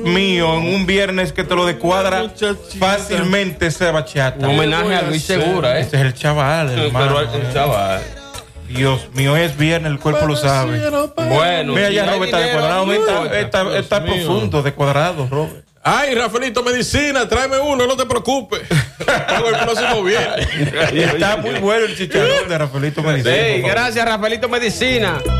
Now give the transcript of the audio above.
mío en un viernes que te lo descuadra fácilmente ese bachata. Un homenaje a Luis Segura, Ese es el chaval, hermano. El chaval. Dios mío, es viernes, el cuerpo lo sabe. Bueno, mira, ya Robert está descuadrado. Está profundo, descuadrado, Robert. Ay, Rafaelito Medicina, tráeme uno, no te preocupes. Pago el próximo viernes. Y está muy bueno el chicharrón de Rafaelito Medicina. Sí, gracias, Rafaelito Medicina.